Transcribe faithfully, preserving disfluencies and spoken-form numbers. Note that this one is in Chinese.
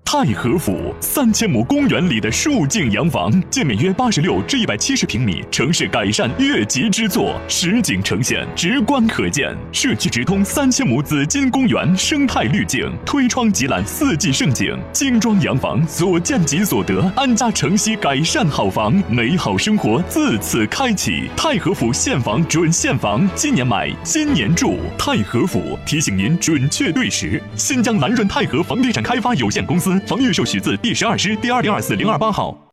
太和府三千亩公园里的竖景洋房，建面约八十六至一百七十平米，城市改善越级之作，实景呈现，直观可见。社区直通三千亩紫金公园生态滤镜，推窗即览四季盛景。精装洋房，所见即所得，安家城西改善好房，美好生活自此开启。太和府现房准现房，今年买，今年住。太和府提醒您准确对时。新疆南润太和房地产开发有限公司房预售许字第十二师第二零二四零二八号。